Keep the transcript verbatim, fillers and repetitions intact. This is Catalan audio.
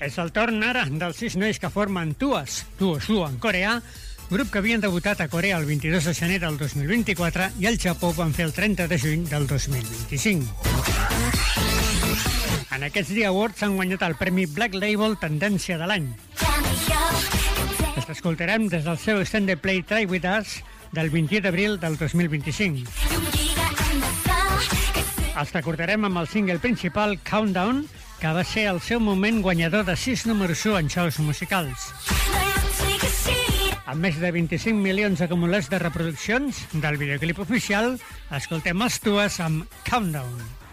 És el torn ara dels sis nois que formen Tuas, Tuoslu en coreà, grup que havien debutat a Corea el vint-i-dos de gener del dos mil vint-i-quatre i al Japó van fer el trenta de juny del dos mil vint-i-cinc. En aquests The Awards han guanyat el premi Black Label Tendència de l'any. Els escoltarem des del seu Stand the Play Try With Us del vint-i-u d'abril del dos mil vint-i-cinc. Els recordarem amb el single principal Countdown, que va ser el seu moment guanyador de sis números u en shows musicals. Amb més de vint-i-cinc milions acumulats de reproduccions del videoclip oficial, escoltem els Tuas amb Countdown.